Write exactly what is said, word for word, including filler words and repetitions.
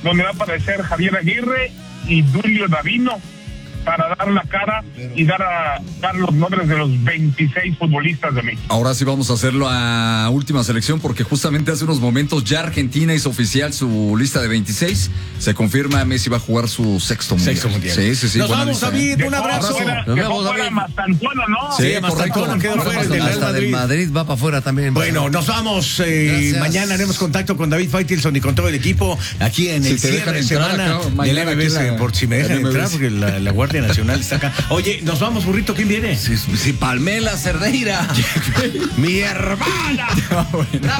donde va a aparecer Javier Aguirre y Julio Davino para dar la cara y dar a dar los nombres de los veintiséis futbolistas de México. Ahora sí vamos a hacerlo a última selección, porque justamente hace unos momentos ya Argentina hizo oficial su lista de veintiséis. Se confirma, Messi va a jugar su sexto mundial. Sexto mundial. Sí, sí, sí. Nos vamos, lista, David, ¿eh? un abrazo. Nos vemos, David. Mastantuono, ¿no? Sí, Sí, Mastantuono quedó fuera del Real Hasta del Madrid. Madrid va para afuera también. Bueno, nos vamos. Eh, mañana haremos contacto con David Faitelson y con todo el equipo aquí en Si el te cierre dejan de entrar semana acá, del mañana M B S. aquí la- Por si me dejan el M B S. entrar, porque la, la Guardia Nacional está acá. Oye, nos vamos, burrito. ¿Quién viene? Sí, sí, Palmela Cerdeira. Mi hermana.